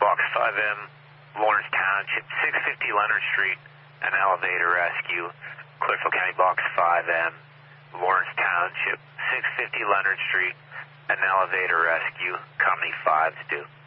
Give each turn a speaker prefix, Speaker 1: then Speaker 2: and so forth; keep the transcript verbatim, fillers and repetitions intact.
Speaker 1: Box five M, Lawrence Township, six fifty Leonard Street, an elevator rescue. Clearfield County Box five M, Lawrence Township, six fifty Leonard Street, an elevator rescue. Company five's due.